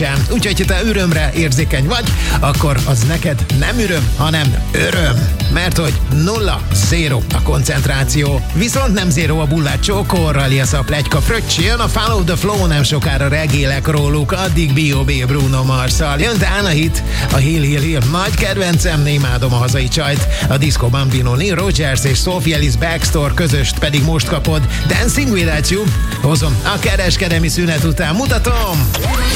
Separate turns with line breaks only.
nincsen. Úgyhogy, ha te örömre érzékeny vagy, akkor az neked nem üröm, hanem öröm. Mert hogy 0-0 a koncentráció. Viszont nem zéro a bullát csókorral, jössz a pletyka fröccs, jön a Follow the Flow, nem sokára regélek róluk, addig B.O.B. Bruno Marsszal. Jön Tán a hit, a Hill Hill Hill. Nagy kedvencem, imádom a hazai csajt. A Disco Bambino, Neil Rogers és Sophie Ellis Baxter közöst pedig most kapod. Dancing Without You. Hozom a kereskedelmi szünet után, mutatom!